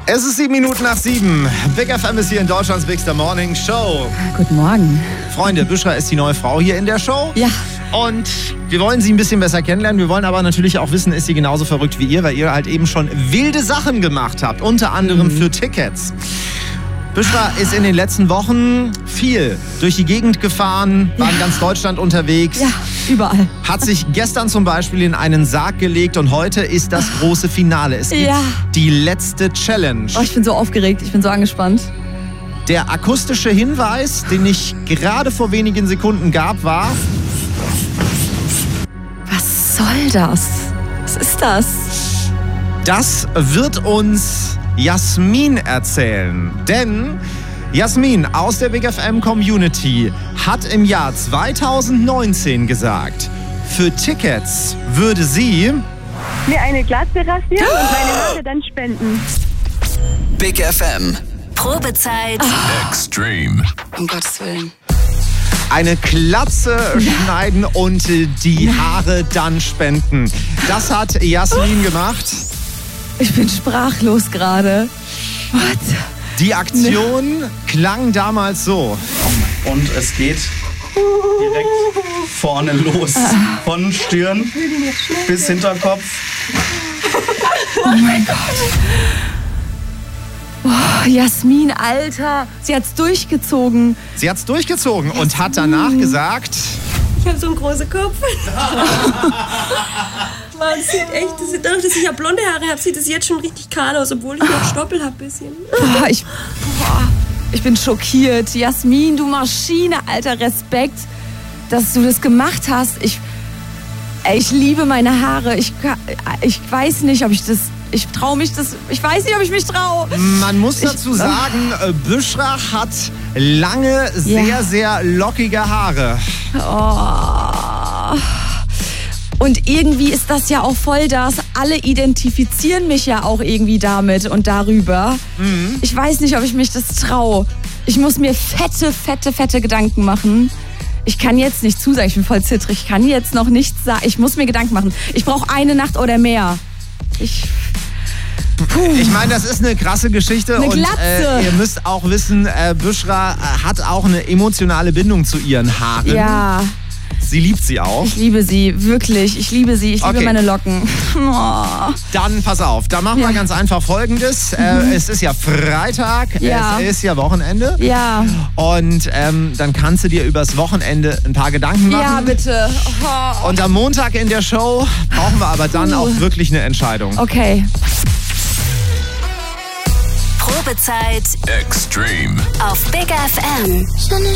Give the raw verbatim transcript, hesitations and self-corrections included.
Es ist sieben Minuten nach sieben. Big F M ist hier in Deutschlands Bigster Morning Show. Guten Morgen. Freunde, Büschra ist die neue Frau hier in der Show. Ja. Und wir wollen sie ein bisschen besser kennenlernen. Wir wollen aber natürlich auch wissen, ist sie genauso verrückt wie ihr, weil ihr halt eben schon wilde Sachen gemacht habt. Unter anderem mhm. für Tickets. Büschra ist in den letzten Wochen viel durch die Gegend gefahren, war ja. in ganz Deutschland unterwegs. Ja, überall. Hat sich gestern zum Beispiel in einen Sarg gelegt und heute ist das große Finale. Es gibt ja. die letzte Challenge. Oh, ich bin so aufgeregt, ich bin so angespannt. Der akustische Hinweis, den ich gerade vor wenigen Sekunden gab, war... Was soll das? Was ist das? Das wird uns Jasmin erzählen. Denn Jasmin aus der Big F M Community hat im Jahr zweitausendneunzehn gesagt, für Tickets würde sie mir eine Glatze rasieren und meine Haare dann spenden. Big F M. Probezeit. Oh. Extreme. Um Gottes Willen. eine Glatze schneiden und die Haare dann spenden. Das hat Jasmin gemacht. Ich bin sprachlos gerade. What? Die Aktion klang damals so. Und es geht direkt vorne los. Von Stirn bis Hinterkopf. Oh mein Gott. Oh, Jasmin, Alter. Sie hat's durchgezogen. Sie hat's durchgezogen und hat danach gesagt... Ich habe so einen großen Kopf. Man sieht echt, das sieht, dadurch, dass ich ja blonde Haare habe, sieht es jetzt schon richtig kahl aus, obwohl ich noch Stoppel habe bisschen. Boah, ich, boah, ich bin schockiert. Jasmin, du Maschine, Alter, Respekt, dass du das gemacht hast. Ich, ich liebe meine Haare. Ich, ich weiß nicht, ob ich das... Ich traue mich das... Ich weiß nicht, ob ich mich traue. Man muss dazu ich, sagen, äh, Büschra hat lange, sehr, ja. sehr lockige Haare. Oh... Und irgendwie ist das ja auch voll das. Alle identifizieren mich ja auch irgendwie damit und darüber. Mhm. Ich weiß nicht, ob ich mich das traue. Ich muss mir fette, fette, fette Gedanken machen. Ich kann jetzt nicht zusagen, ich bin voll zittrig. Ich kann jetzt noch nichts sagen. Ich muss mir Gedanken machen. Ich brauche eine Nacht oder mehr. Ich... Puh. Ich meine, das ist eine krasse Geschichte. Eine und äh, ihr müsst auch wissen, äh, Büschra hat auch eine emotionale Bindung zu ihren Haaren. Ja. Sie liebt sie auch. Ich liebe sie, wirklich. Ich liebe sie. Ich liebe okay. meine Locken. Oh. Dann pass auf, da machen wir ja. ganz einfach Folgendes. Mhm. Äh, es ist ja Freitag, ja. es ist ja Wochenende. Ja. Und ähm, dann kannst du dir übers Wochenende ein paar Gedanken machen. Ja, bitte. Oh. Und am Montag in der Show brauchen wir aber dann uh. auch wirklich eine Entscheidung. Okay. Probezeit Extreme auf Big F M.